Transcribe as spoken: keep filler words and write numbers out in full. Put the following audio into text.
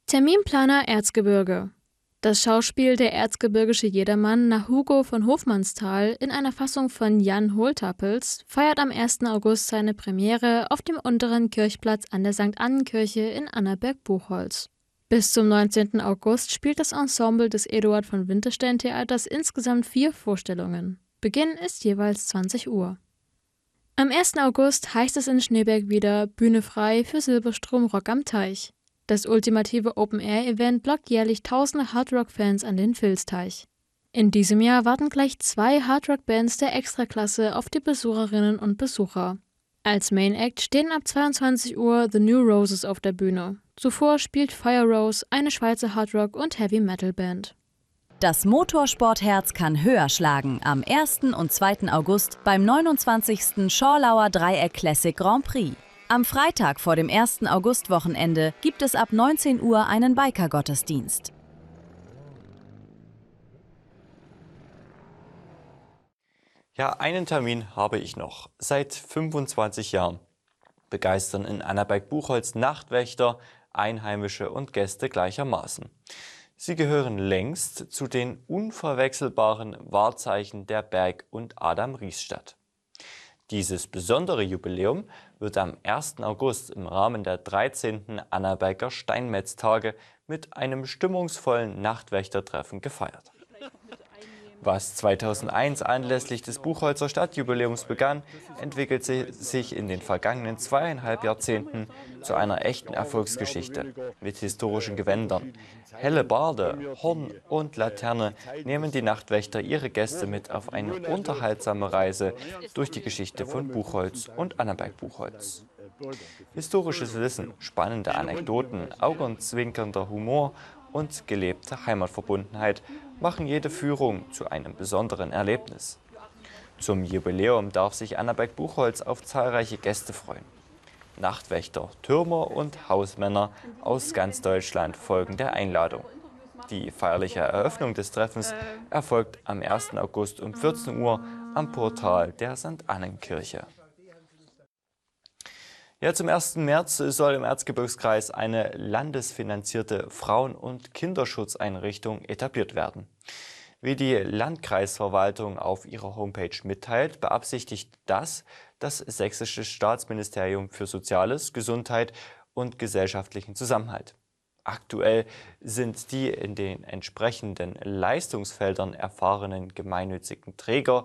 Terminplaner Erzgebirge. Das Schauspiel Der erzgebirgische Jedermann nach Hugo von Hofmannsthal in einer Fassung von Jan Holtapels feiert am ersten August seine Premiere auf dem unteren Kirchplatz an der Sankt Annenkirche in Annaberg-Buchholz. Bis zum neunzehnten August spielt das Ensemble des Eduard von Winterstein Theaters insgesamt vier Vorstellungen. Beginn ist jeweils zwanzig Uhr. Am ersten August heißt es in Schneeberg wieder Bühne frei für Silberstrom Rock am Teich. Das ultimative Open-Air-Event lockt jährlich tausende Hardrock-Fans an den Vilsteich. In diesem Jahr warten gleich zwei Hardrock-Bands der Extraklasse auf die Besucherinnen und Besucher. Als Main-Act stehen ab zweiundzwanzig Uhr The New Roses auf der Bühne. Zuvor spielt Fire Rose, eine Schweizer Hardrock- und Heavy-Metal-Band. Das Motorsportherz kann höher schlagen am ersten und zweiten August beim neunundzwanzigsten Schorlauer Dreieck Classic Grand Prix. Am Freitag vor dem ersten Augustwochenende gibt es ab neunzehn Uhr einen Biker-Gottesdienst. Ja, einen Termin habe ich noch. Seit fünfundzwanzig Jahren begeistern in Annaberg-Buchholz Nachtwächter, Einheimische und Gäste gleichermaßen. Sie gehören längst zu den unverwechselbaren Wahrzeichen der Berg- und Adam-Ries-Stadt. Dieses besondere Jubiläum wird am ersten August im Rahmen der dreizehnten Annaberger Steinmetztage mit einem stimmungsvollen Nachtwächtertreffen gefeiert. Was zweitausendeins anlässlich des Buchholzer Stadtjubiläums begann, entwickelte sich in den vergangenen zweieinhalb Jahrzehnten zu einer echten Erfolgsgeschichte mit historischen Gewändern. Helle Barde, Horn und Laterne nehmen die Nachtwächter ihre Gäste mit auf eine unterhaltsame Reise durch die Geschichte von Buchholz und Annaberg-Buchholz. Historisches Wissen, spannende Anekdoten, augenzwinkernder Humor und gelebte Heimatverbundenheit machen jede Führung zu einem besonderen Erlebnis. Zum Jubiläum darf sich Annaberg-Buchholz auf zahlreiche Gäste freuen. Nachtwächter, Türmer und Hausmänner aus ganz Deutschland folgen der Einladung. Die feierliche Eröffnung des Treffens erfolgt am ersten August um vierzehn Uhr am Portal der Sankt Annenkirche. Ja, zum ersten März soll im Erzgebirgskreis eine landesfinanzierte Frauen- und Kinderschutzeinrichtung etabliert werden. Wie die Landkreisverwaltung auf ihrer Homepage mitteilt, beabsichtigt das das Sächsische Staatsministerium für Soziales, Gesundheit und gesellschaftlichen Zusammenhalt. Aktuell sind die in den entsprechenden Leistungsfeldern erfahrenen gemeinnützigen Träger